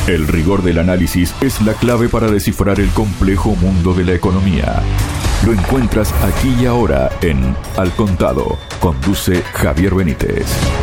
El rigor del análisis es la clave para descifrar el complejo mundo de la economía. Lo encuentras aquí y ahora en Al Contado. Conduce Javier Benítez.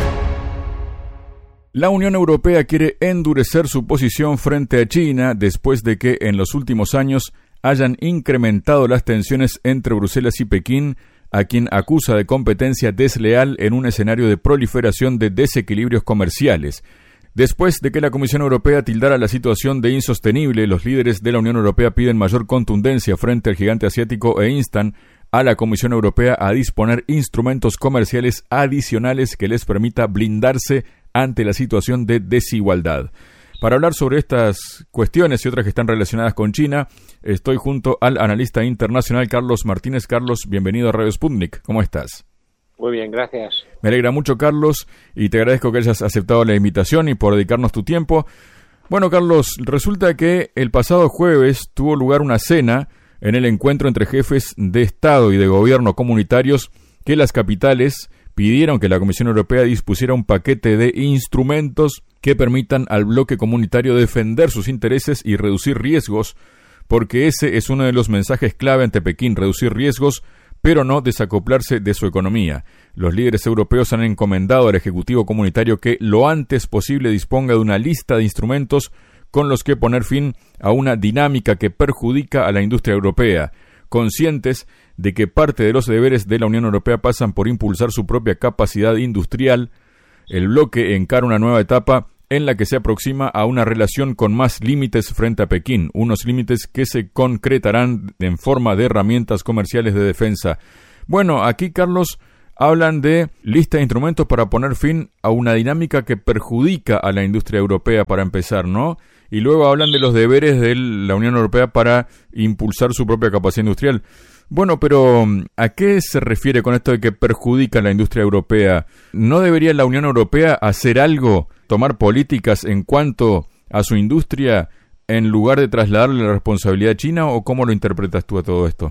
La Unión Europea quiere endurecer su posición frente a China después de que en los últimos años hayan incrementado las tensiones entre Bruselas y Pekín, a quien acusa de competencia desleal en un escenario de proliferación de desequilibrios comerciales. Después de que la Comisión Europea tildara la situación de insostenible, los líderes de la Unión Europea piden mayor contundencia frente al gigante asiático e instan a la Comisión Europea a disponer instrumentos comerciales adicionales que les permita blindarse ante la situación de desigualdad. Para hablar sobre estas cuestiones y otras que están relacionadas con China, estoy junto al analista internacional Carlos Martínez. Carlos, bienvenido a Radio Sputnik. ¿Cómo estás? Muy bien, gracias. Me alegra mucho, Carlos, y te agradezco que hayas aceptado la invitación y por dedicarnos tu tiempo. Bueno, Carlos, resulta que el pasado jueves tuvo lugar una cena en el encuentro entre jefes de Estado y de gobierno comunitarios que las capitales pidieron que la Comisión Europea dispusiera un paquete de instrumentos que permitan al bloque comunitario defender sus intereses y reducir riesgos, porque ese es uno de los mensajes clave ante Pekín, reducir riesgos, pero no desacoplarse de su economía. Los líderes europeos han encomendado al Ejecutivo Comunitario que lo antes posible disponga de una lista de instrumentos con los que poner fin a una dinámica que perjudica a la industria europea, conscientes de que parte de los deberes de la Unión Europea pasan por impulsar su propia capacidad industrial. El bloque encara una nueva etapa en la que se aproxima a una relación con más límites frente a Pekín, unos límites que se concretarán en forma de herramientas comerciales de defensa. Bueno, aquí, Carlos, hablan de lista de instrumentos para poner fin a una dinámica que perjudica a la industria europea, para empezar, ¿no? Y luego hablan de los deberes de la Unión Europea para impulsar su propia capacidad industrial. Bueno, pero ¿a qué se refiere con esto de que perjudica a la industria europea? ¿No debería la Unión Europea hacer algo, tomar políticas en cuanto a su industria en lugar de trasladarle la responsabilidad a China? ¿O cómo lo interpretas tú a todo esto?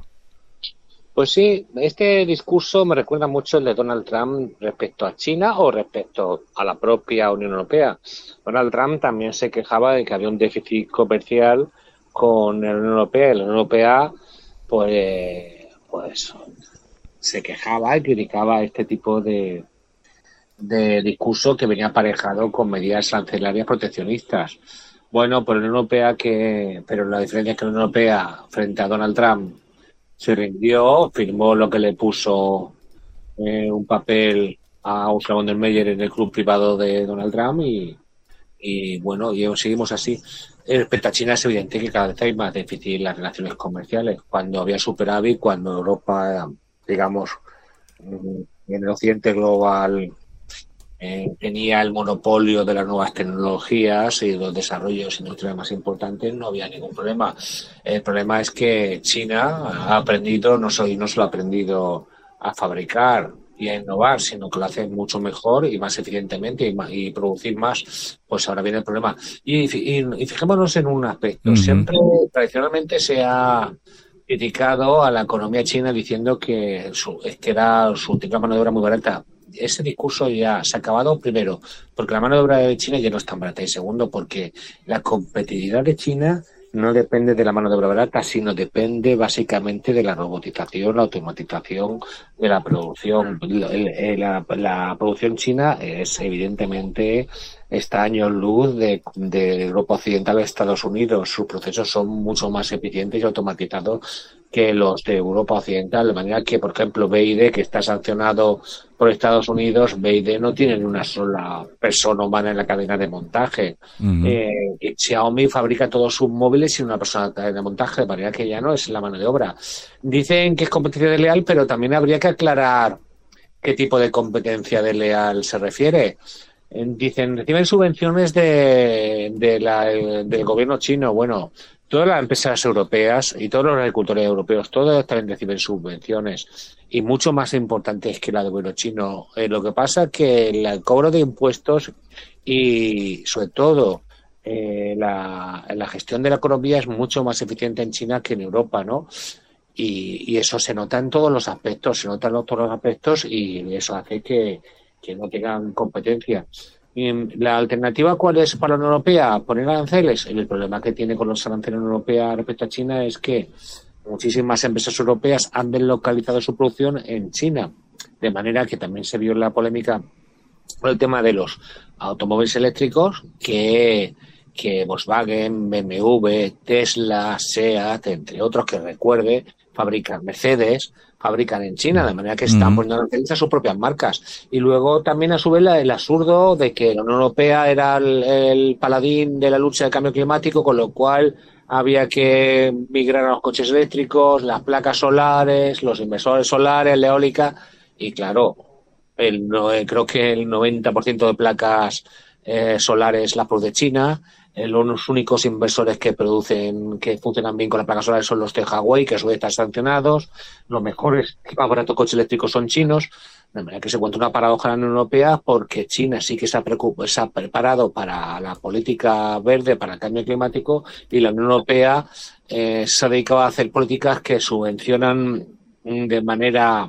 Pues sí, este discurso me recuerda mucho el de Donald Trump respecto a China o respecto a la propia Unión Europea. Donald Trump también se quejaba de que había un déficit comercial con la Unión Europea y la Unión Europea pues se quejaba y criticaba este tipo de discurso que venía aparejado con medidas arancelarias proteccionistas. Bueno, pero la Unión Europea pero la diferencia es que la Unión Europea frente a Donald Trump se rindió, firmó lo que le puso un papel a Ursula von der Leyen en el club privado de Donald Trump y bueno, y seguimos así. Respecto a China es evidente que cada vez hay más déficit en las relaciones comerciales. Cuando había superávit, cuando Europa, digamos, en el occidente global tenía el monopolio de las nuevas tecnologías y los desarrollos industriales más importantes, no había ningún problema. El problema es que China ha aprendido, no solo ha aprendido a fabricar y a innovar, sino que lo hace mucho mejor y más eficientemente y producir más. Pues ahora viene el problema. Y fijémonos en un aspecto. Uh-huh. Siempre, tradicionalmente, se ha criticado a la economía china diciendo que era su tipo de mano de obra muy barata. Ese discurso ya se ha acabado, primero, porque la mano de obra de China ya no es tan barata, y segundo, porque la competitividad de China no depende de la mano de obra barata, sino depende básicamente de la robotización, la automatización de la producción. La producción china es evidentemente está años luz de Europa Occidental a Estados Unidos. Sus procesos son mucho más eficientes y automatizados que los de Europa Occidental, de manera que, por ejemplo, BYD, que está sancionado por Estados Unidos, BYD no tiene ni una sola persona humana en la cadena de montaje. Uh-huh. Xiaomi fabrica todos sus móviles sin una persona en la cadena de montaje, de manera que ya no es la mano de obra. Dicen que es competencia desleal, pero también habría que aclarar qué tipo de competencia desleal se refiere. Dicen, reciben subvenciones del gobierno chino. Bueno, todas las empresas europeas y todos los agricultores europeos, todos también reciben subvenciones, y mucho más importantes que la del gobierno chino. Lo que pasa es que el cobro de impuestos y, sobre todo, la gestión de la economía es mucho más eficiente en China que en Europa, ¿no? Y eso se nota en todos los aspectos, y eso hace que no tengan competencia. ¿La alternativa cuál es para la Unión Europea? ¿Poner aranceles? El problema que tiene con los aranceles en la Unión Europea respecto a China es que muchísimas empresas europeas han deslocalizado su producción en China, de manera que también se vio la polémica por el tema de los automóviles eléctricos que Volkswagen, BMW, Tesla, SEAT, entre otros que recuerde, fabrican Mercedes, fabrican en China, de manera que están poniendo aranceles a sus propias marcas. Y luego también a su vez el absurdo de que la Unión Europea era el paladín de la lucha del cambio climático, con lo cual había que migrar a los coches eléctricos, las placas solares, los inversores solares, la eólica, y claro, creo que el 90% de placas solares las produce China. Los únicos inversores que funcionan bien con las placas solares son los de Hawái, que a su vez están sancionados. Los mejores y más baratos coches eléctricos son chinos. De manera que se encuentra una paradoja en la Unión Europea, porque China sí que se ha preparado para la política verde, para el cambio climático, y la Unión Europea se ha dedicado a hacer políticas que subvencionan de manera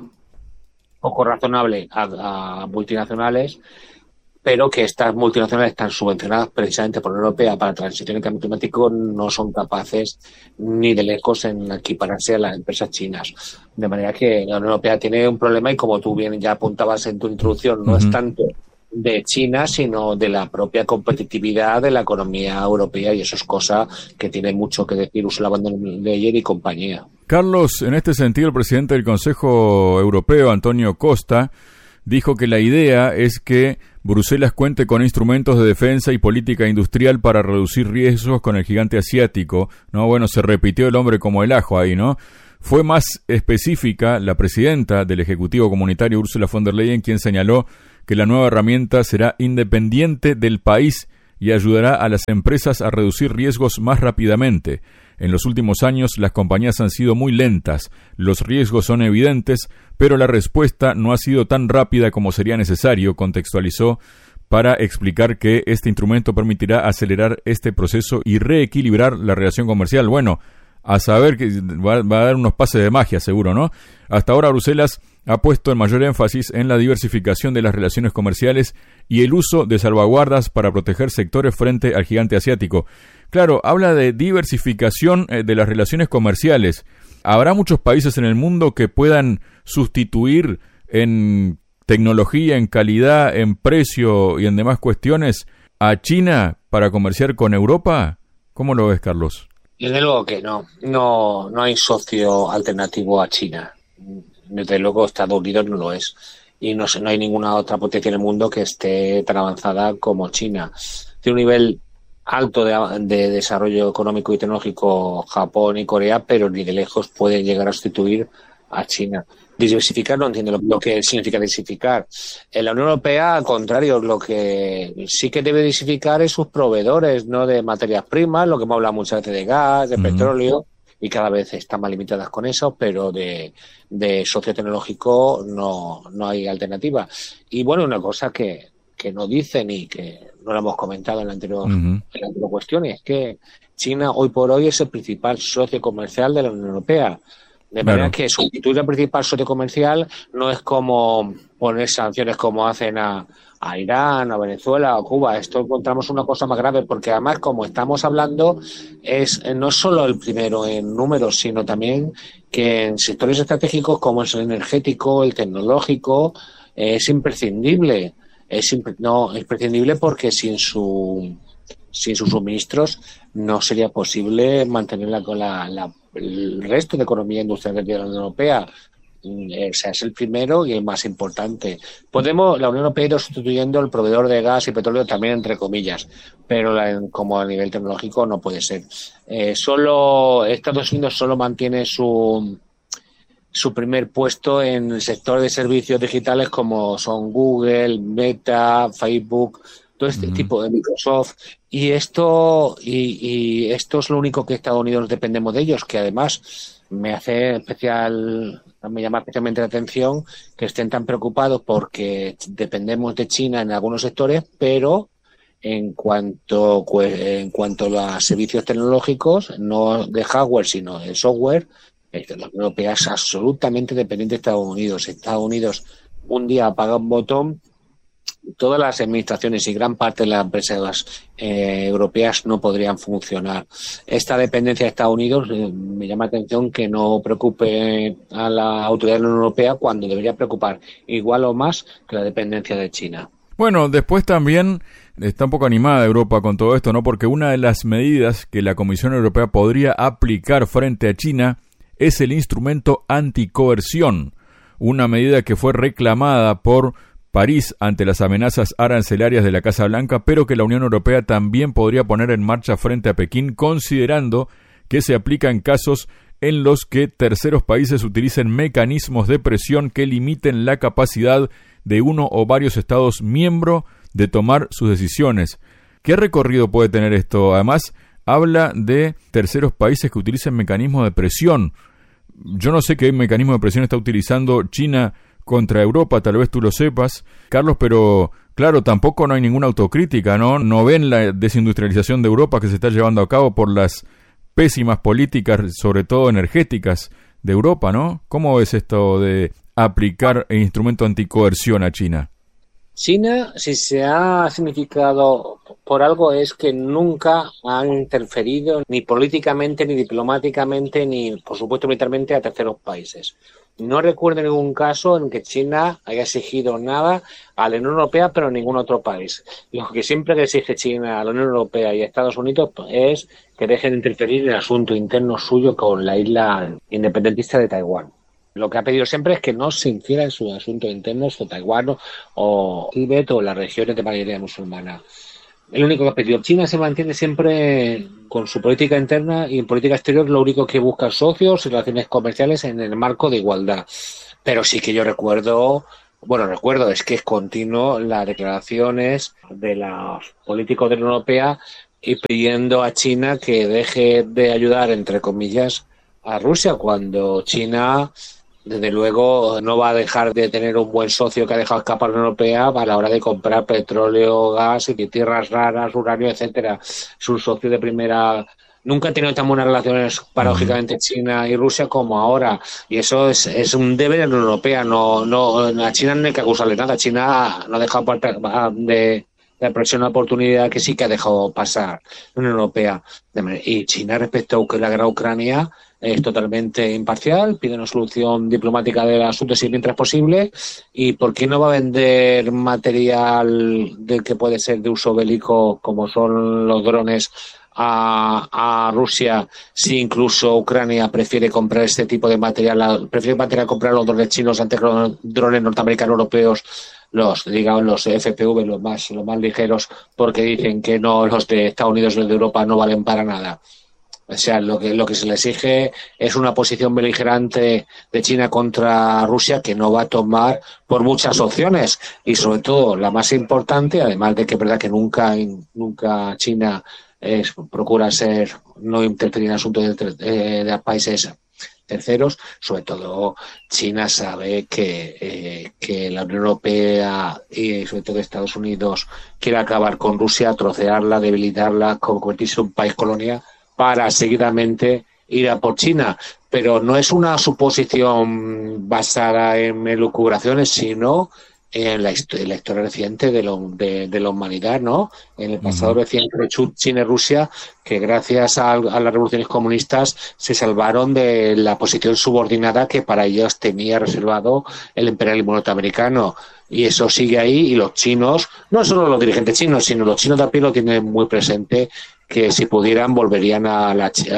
poco razonable a multinacionales, pero que estas multinacionales están subvencionadas precisamente por la Unión Europea para la transición y cambio climático no son capaces ni de lejos en equipararse a las empresas chinas. De manera que la Unión Europea tiene un problema y, como tú bien ya apuntabas en tu introducción, no es tanto de China, sino de la propia competitividad de la economía europea, y eso es cosa que tiene mucho que decir Ursula von der Leyen y compañía. Carlos, en este sentido, el presidente del Consejo Europeo, Antonio Costa, dijo que la idea es que Bruselas cuente con instrumentos de defensa y política industrial para reducir riesgos con el gigante asiático, ¿no? Bueno, se repitió el hombre como el ajo ahí, ¿no? Fue más específica la presidenta del Ejecutivo Comunitario, Ursula von der Leyen, quien señaló que la nueva herramienta será independiente del país y ayudará a las empresas a reducir riesgos más rápidamente. En los últimos años las compañías han sido muy lentas, los riesgos son evidentes, pero la respuesta no ha sido tan rápida como sería necesario, contextualizó, para explicar que este instrumento permitirá acelerar este proceso y reequilibrar la relación comercial. Bueno, a saber que va a dar unos pases de magia, seguro, ¿no? Hasta ahora Bruselas ha puesto el mayor énfasis en la diversificación de las relaciones comerciales y el uso de salvaguardas para proteger sectores frente al gigante asiático. Claro, habla de diversificación de las relaciones comerciales. ¿Habrá muchos países en el mundo que puedan sustituir en tecnología, en calidad, en precio y en demás cuestiones a China para comerciar con Europa? ¿Cómo lo ves, Carlos? Desde luego que no hay socio alternativo a China. Desde luego Estados Unidos no lo es. Y no hay ninguna otra potencia en el mundo que esté tan avanzada como China. Tiene un nivel alto de desarrollo económico y tecnológico Japón y Corea, pero ni de lejos pueden llegar a sustituir a China. Diversificar, no entiendo lo que significa diversificar. En la Unión Europea, al contrario, lo que sí que debe diversificar es sus proveedores, no de materias primas, lo que hemos hablado muchas veces de gas, de petróleo, y cada vez están más limitadas con eso, pero de socio tecnológico no hay alternativa. Y bueno, una cosa que no dicen y que no lo hemos comentado en la anterior cuestión, es que China hoy por hoy es el principal socio comercial de la Unión Europea. De manera que sustituir al principal socio comercial no es como poner sanciones como hacen a Irán, a Venezuela o Cuba. Esto encontramos una cosa más grave, porque además, como estamos hablando, no es solo el primero en números, sino también que en sectores estratégicos como es el energético, el tecnológico, es imprescindible. Es imprescindible porque sin sus suministros no sería posible mantener el resto de economía industrial de la Unión Europea. O sea, es el primero y el más importante. La Unión Europea ha ido sustituyendo el proveedor de gas y petróleo también, entre comillas, pero como a nivel tecnológico no puede ser. Estados Unidos solo mantiene su primer puesto en el sector de servicios digitales, como son Google, Meta, Facebook, todo este tipo de Microsoft, y esto es lo único que Estados Unidos dependemos de ellos, que además me llama especialmente la atención que estén tan preocupados porque dependemos de China en algunos sectores, pero en cuanto a los servicios tecnológicos, no de hardware sino de software, la Unión Europea es absolutamente dependiente de Estados Unidos. Estados Unidos un día apaga un botón todas las administraciones y gran parte de las empresas europeas no podrían funcionar. Esta dependencia de Estados Unidos me llama la atención que no preocupe a la autoridad de la Unión Europea cuando debería preocupar igual o más que la dependencia de China. Bueno, después también está un poco animada Europa con todo esto, ¿no? Porque una de las medidas que la Comisión Europea podría aplicar frente a China es el instrumento anticoerción, una medida que fue reclamada por París ante las amenazas arancelarias de la Casa Blanca, pero que la Unión Europea también podría poner en marcha frente a Pekín, considerando que se aplica en casos en los que terceros países utilicen mecanismos de presión que limiten la capacidad de uno o varios Estados miembros de tomar sus decisiones. ¿Qué recorrido puede tener esto? Además, habla de terceros países que utilicen mecanismos de presión. Yo no sé qué mecanismo de presión está utilizando China contra Europa, tal vez tú lo sepas, Carlos, pero claro, tampoco no hay ninguna autocrítica, ¿no? No ven la desindustrialización de Europa que se está llevando a cabo por las pésimas políticas, sobre todo energéticas, de Europa, ¿no? ¿Cómo ves esto de aplicar el instrumento anticoerción a China? China, si se ha significado por algo, es que nunca han interferido ni políticamente, ni diplomáticamente, ni, por supuesto, militarmente a terceros países. No recuerdo ningún caso en que China haya exigido nada a la Unión Europea, pero a ningún otro país. Lo que siempre le exige China a la Unión Europea y a Estados Unidos es que dejen de interferir en el asunto interno suyo con la isla independentista de Taiwán. Lo que ha pedido siempre es que no se infiera en sus asuntos internos, o Taiwán, o Tíbet, o las regiones de mayoría musulmana. El único que ha pedido. China se mantiene siempre con su política interna y en política exterior lo único que busca socios y relaciones comerciales en el marco de igualdad. Pero sí que yo recuerdo, es que es continuo las declaraciones de los políticos de la Unión Europea y pidiendo a China que deje de ayudar, entre comillas, a Rusia, cuando China, desde luego, no va a dejar de tener un buen socio que ha dejado escapar la Unión Europea a la hora de comprar petróleo, gas y tierras raras, uranio, etcétera. Es un socio de primera. Nunca han tenido tan buenas relaciones, paradójicamente, China y Rusia como ahora. Y eso es un deber de la Unión Europea. A China no hay que acusarle nada. China no ha dejado de aprovechar una oportunidad que sí que ha dejado pasar la Unión Europea. Y China, respecto a la guerra de Ucrania, es totalmente imparcial, pide una solución diplomática del asunto si mientras posible. ¿Y por qué no va a vender material del que puede ser de uso bélico, como son los drones, a Rusia, si incluso Ucrania prefiere comprar este tipo de material, comprar los drones chinos antes que los drones norteamericanos europeos, los FPV, los más ligeros, porque dicen que no, los de Estados Unidos y los de Europa no valen para nada? O sea, lo que se le exige es una posición beligerante de China contra Rusia que no va a tomar por muchas opciones, y sobre todo la más importante, además de que es verdad que nunca China procura no interferir en asuntos de países terceros. Sobre todo China sabe que la Unión Europea y sobre todo Estados Unidos quiere acabar con Rusia, trocearla, debilitarla, convertirse en un país colonia para seguidamente ir a por China. Pero no es una suposición basada en elucubraciones, sino en la historia reciente de la humanidad, ¿no? En el pasado reciente de China y Rusia, que gracias a las revoluciones comunistas se salvaron de la posición subordinada que para ellos tenía reservado el imperialismo norteamericano. Y eso sigue ahí, y los chinos, no solo los dirigentes chinos, sino los chinos de a pie lo tienen muy presente, que si pudieran volverían a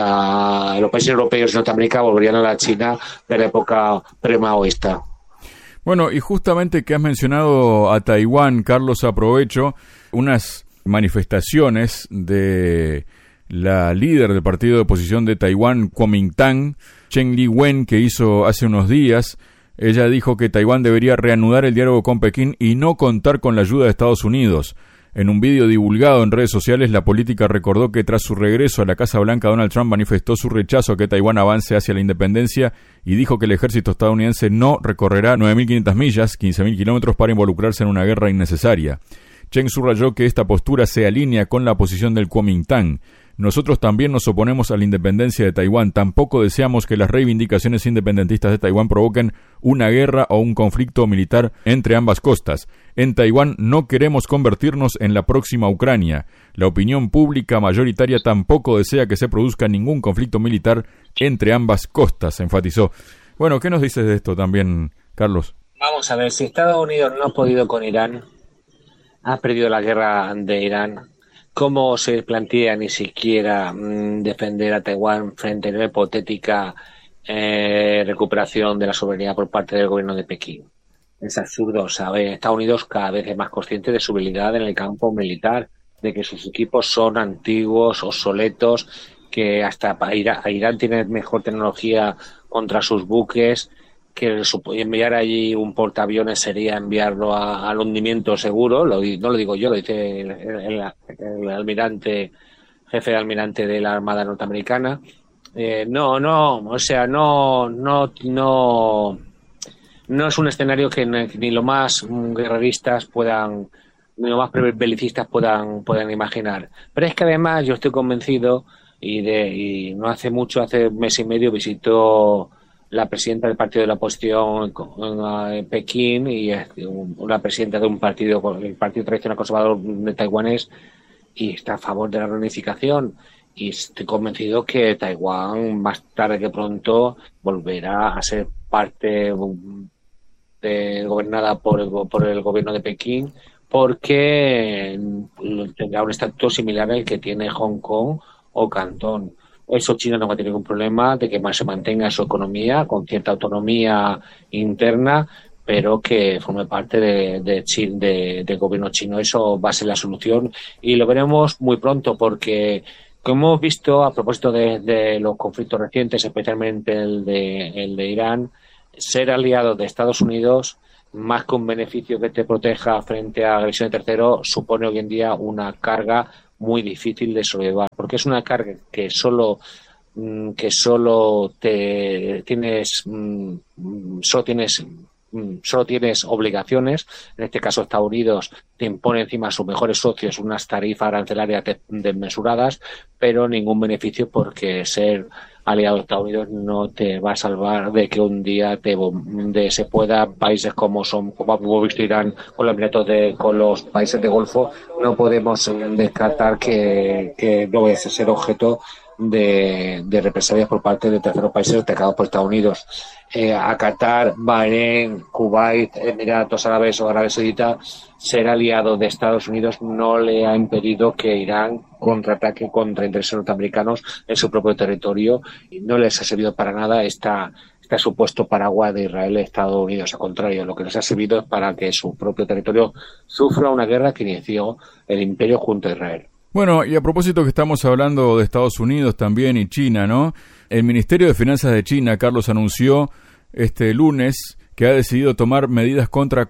los países europeos y Norteamérica volverían a la China de la época pre-maoísta. Bueno, y justamente que has mencionado a Taiwán, Carlos, aprovecho unas manifestaciones de la líder del partido de oposición de Taiwán, Kuomintang, Chen Li-wen, que hizo hace unos días. Ella dijo que Taiwán debería reanudar el diálogo con Pekín y no contar con la ayuda de Estados Unidos. En un vídeo divulgado en redes sociales, la política recordó que tras su regreso a la Casa Blanca, Donald Trump manifestó su rechazo a que Taiwán avance hacia la independencia y dijo que el ejército estadounidense no recorrerá 9.500 millas, 15.000 kilómetros, para involucrarse en una guerra innecesaria. Chen subrayó que esta postura se alinea con la posición del Kuomintang. Nosotros también nos oponemos a la independencia de Taiwán. Tampoco deseamos que las reivindicaciones independentistas de Taiwán provoquen una guerra o un conflicto militar entre ambas costas. En Taiwán no queremos convertirnos en la próxima Ucrania. La opinión pública mayoritaria tampoco desea que se produzca ningún conflicto militar entre ambas costas, enfatizó. Bueno, ¿qué nos dices de esto también, Carlos? Vamos a ver, si Estados Unidos no ha podido con Irán, ha perdido la guerra de Irán, ¿cómo se plantea ni siquiera defender a Taiwán frente a una hipotética recuperación de la soberanía por parte del gobierno de Pekín? Es absurdo, ¿sabes? Estados Unidos cada vez es más consciente de su habilidad en el campo militar, de que sus equipos son antiguos, obsoletos, que hasta Irán tiene mejor tecnología contra sus buques, que enviar allí un portaaviones sería enviarlo al hundimiento seguro. No lo digo yo, lo dice el almirante, jefe de almirante de la Armada norteamericana. No es un escenario que ni los más guerreristas ni los más belicistas puedan imaginar. Pero es que además yo estoy convencido, y no hace mucho, hace un mes y medio, visitó la presidenta del partido de la oposición en Pekín y una presidenta de un partido, el Partido Tradicional Conservador de taiwanés, y está a favor de la reunificación. Y estoy convencido que Taiwán, más tarde que pronto, volverá a ser parte gobernada por el gobierno de Pekín, porque tendrá un estatuto similar al que tiene Hong Kong o Cantón. Eso China no va a tener ningún problema de que más se mantenga su economía con cierta autonomía interna, pero que forme parte del gobierno chino. Eso va a ser la solución y lo veremos muy pronto, porque como hemos visto a propósito de los conflictos recientes, especialmente el de Irán, ser aliado de Estados Unidos, más que un beneficio que te proteja frente a agresión de terceros, supone hoy en día una carga muy difícil de sobrellevar, porque es una carga que solo tienes obligaciones. En este caso Estados Unidos te impone encima a sus mejores socios unas tarifas arancelarias desmesuradas, pero ningún beneficio, porque ser aliado de Estados Unidos no te va a salvar de que un día se pueda, países como hemos visto Irán con los Emiratos con los países de Golfo, no podemos descartar que no vaya a ser objeto de represalias por parte de terceros países atacados por Estados Unidos. A Qatar, Bahrein, Kuwait, Emiratos Árabes o Arabia Saudita, ser aliado de Estados Unidos no le ha impedido que Irán contraataque contra intereses norteamericanos en su propio territorio, y no les ha servido para nada este supuesto paraguas de Israel y Estados Unidos. Al contrario, lo que les ha servido es para que su propio territorio sufra una guerra que inició el imperio junto a Israel. Bueno, y a propósito que estamos hablando de Estados Unidos también y China, ¿no? El Ministerio de Finanzas de China, Carlos, anunció este lunes que ha decidido tomar medidas contra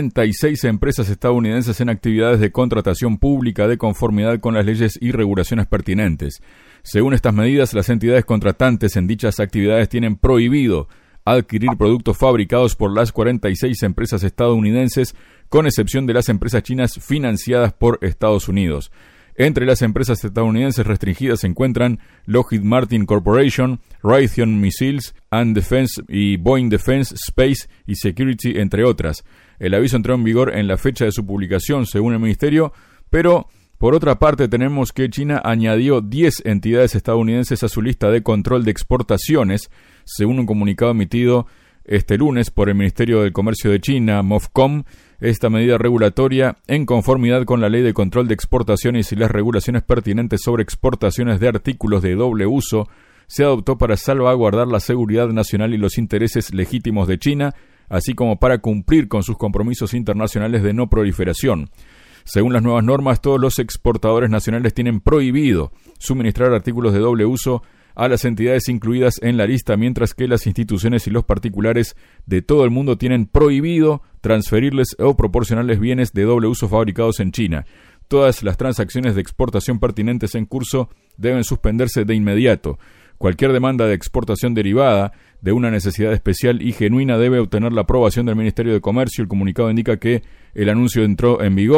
46 empresas estadounidenses en actividades de contratación pública de conformidad con las leyes y regulaciones pertinentes. Según estas medidas, las entidades contratantes en dichas actividades tienen prohibido adquirir productos fabricados por las 46 empresas estadounidenses, con excepción de las empresas chinas financiadas por Estados Unidos. Entre las empresas estadounidenses restringidas se encuentran Lockheed Martin Corporation, Raytheon Missiles and Defense y Boeing Defense, Space y Security, entre otras. El aviso entró en vigor en la fecha de su publicación, según el ministerio, pero por otra parte tenemos que China añadió 10 entidades estadounidenses a su lista de control de exportaciones, según un comunicado emitido este lunes por el Ministerio del Comercio de China, MOFCOM. Esta medida regulatoria, en conformidad con la Ley de Control de Exportaciones y las regulaciones pertinentes sobre exportaciones de artículos de doble uso, se adoptó para salvaguardar la seguridad nacional y los intereses legítimos de China, así como para cumplir con sus compromisos internacionales de no proliferación. Según las nuevas normas, todos los exportadores nacionales tienen prohibido suministrar artículos de doble uso a las entidades incluidas en la lista, mientras que las instituciones y los particulares de todo el mundo tienen prohibido transferirles o proporcionarles bienes de doble uso fabricados en China. Todas las transacciones de exportación pertinentes en curso deben suspenderse de inmediato. Cualquier demanda de exportación derivada de una necesidad especial y genuina debe obtener la aprobación del Ministerio de Comercio. El comunicado indica que el anuncio entró en vigor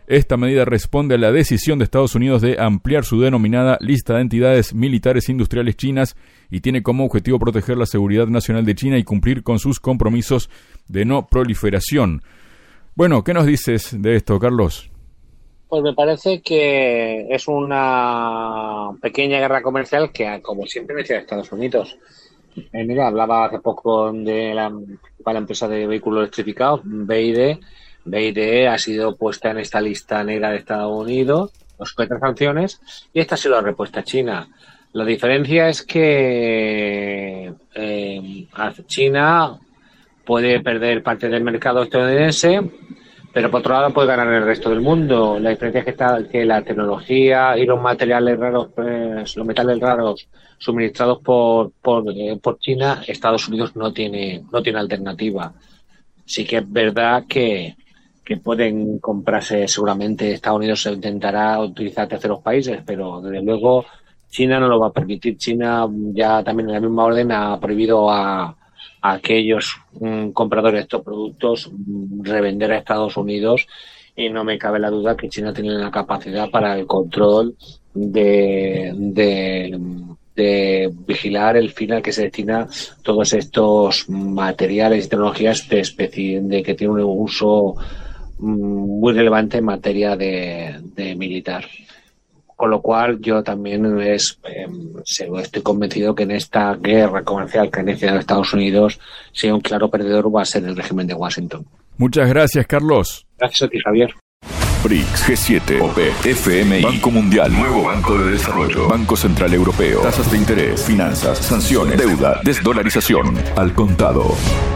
Esta medida responde a la decisión de Estados Unidos de ampliar su denominada lista de entidades militares industriales chinas y tiene como objetivo proteger la seguridad nacional de China y cumplir con sus compromisos de no proliferación. Bueno, ¿qué nos dices de esto, Carlos? Pues me parece que es una pequeña guerra comercial que, como siempre, necesita Estados Unidos. Mira, hablaba hace poco de la empresa de vehículos electrificados, BYD. BYD ha sido puesta en esta lista negra de Estados Unidos, los sujeta sanciones, y esta se lo ha repuesto a China. La diferencia es que China puede perder parte del mercado estadounidense, pero por otro lado puede ganar el resto del mundo. La diferencia es que la tecnología y los materiales raros, los metales raros suministrados por China, Estados Unidos no tiene alternativa. Sí que es verdad que pueden comprarse, seguramente Estados Unidos intentará utilizar terceros países, pero desde luego China no lo va a permitir. China ya también en la misma orden ha prohibido a aquellos compradores de estos productos revender a Estados Unidos, y no me cabe la duda que China tiene la capacidad para el control de vigilar el fin al que se destina todos estos materiales y tecnologías de que tienen un uso muy relevante en materia de militar. Con lo cual yo también estoy convencido que en esta guerra comercial que ha iniciado Estados Unidos, si un claro perdedor va a ser el régimen de Washington. Muchas gracias, Carlos. Gracias a ti, Javier. BRICS, G7, OPEC, FMI, Banco Mundial, Nuevo Banco de Desarrollo, Banco Central Europeo, tasas de interés, finanzas, sanciones, deuda, desdolarización, al contado.